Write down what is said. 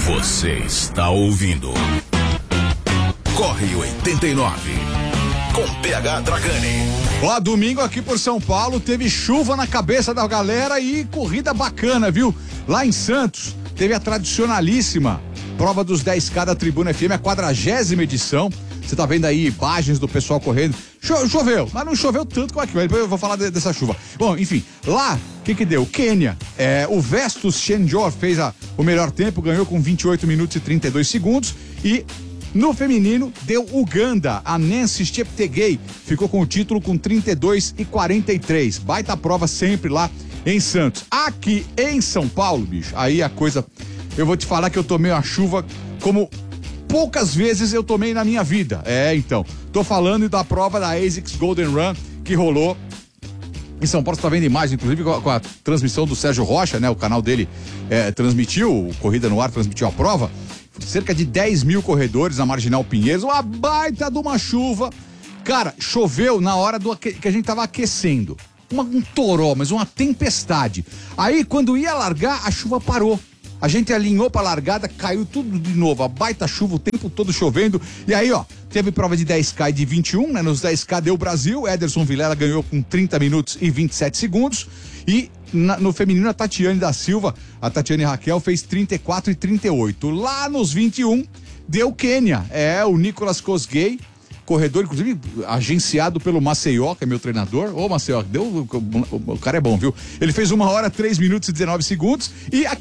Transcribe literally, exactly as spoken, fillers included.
Você está ouvindo Corre oitenta e nove com P H Dragani. Ó, domingo aqui por São Paulo teve chuva na cabeça da galera e corrida bacana, viu? Lá em Santos teve a tradicionalíssima prova dos dez K da Tribuna F M, a quadragésima edição. Você tá vendo aí imagens do pessoal correndo. Cho- choveu, mas não choveu tanto como aqui. Depois eu vou falar de, dessa chuva. Bom, enfim, lá, o que que deu? Quênia, é, o Vestus Shenjor fez a, o melhor tempo, ganhou com vinte e oito minutos e trinta e dois segundos. E no feminino, deu Uganda. A Nancy Cheptegei ficou com o título com trinta e dois e quarenta e três. Baita prova sempre lá em Santos. Aqui em São Paulo, bicho, aí a coisa... Eu vou te falar que eu tomei uma chuva como poucas vezes eu tomei na minha vida. É, então. Tô falando da prova da ASICS Golden Run que rolou em São Paulo. Você tá vendo imagem, inclusive com a, com a transmissão do Sérgio Rocha, né? O canal dele é, transmitiu, o Corrida no Ar transmitiu a prova. Cerca de dez mil corredores na Marginal Pinheiros, uma baita de uma chuva. Cara, choveu na hora do aque... que a gente tava aquecendo. Uma, um toró, mas uma tempestade. Aí, quando ia largar, a chuva parou. A gente alinhou pra largada, caiu tudo de novo. A baita chuva, o tempo todo chovendo. E aí, ó, teve prova de dez K e de vinte e um, né? Nos dez K deu o Brasil. Ederson Vilela ganhou com trinta minutos e vinte e sete segundos. E na, no feminino, a Tatiane da Silva, a Tatiane Raquel, fez trinta e quatro e trinta e oito. Lá nos vinte e um, deu Quênia. É, o Nicolas Kosgei, corredor, inclusive agenciado pelo Maceió, que é meu treinador. Ô, Maceió, deu, o, o, o cara é bom, viu? Ele fez uma hora, três minutos e dezenove segundos. E a